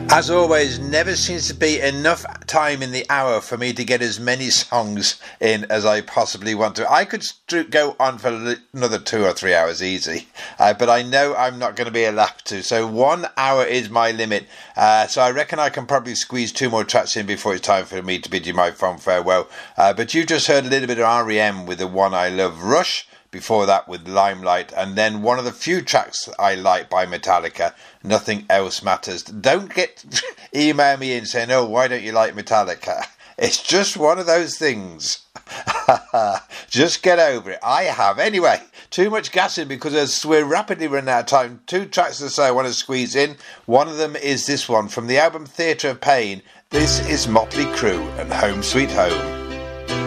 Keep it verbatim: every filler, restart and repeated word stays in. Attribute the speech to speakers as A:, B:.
A: As always, never seems to be enough time in the hour for me to get as many songs in as I possibly want to. I could st- go on for another two or three hours easy, uh, but I know I'm not going to be allowed to. So one hour is my limit. Uh, so I reckon I can probably squeeze two more tracks in before it's time for me to bid you my fond farewell. Uh, but you just heard a little bit of R E M with the one I love, Rush. Before that with Limelight, and then one of the few tracks I like by Metallica, Nothing Else Matters. Don't get email me in saying, oh, why don't you like Metallica? It's just one of those things. Just get over it. I have. Anyway, too much gassing because as we're rapidly running out of time. Two tracks to say I want to squeeze in. One of them is this one from the album Theatre of Pain. This is Motley Crue and Home Sweet Home.